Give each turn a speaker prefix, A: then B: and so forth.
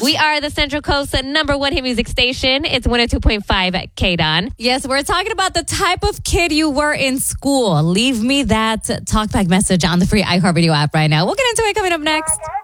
A: We are the Central Coast's #1 hit music station. It's 102.5 at KDON.
B: Yes, we're talking about the type of kid you were in school. Leave me that talkback message on the free iHeartRadio app right now. We'll get into it coming up next.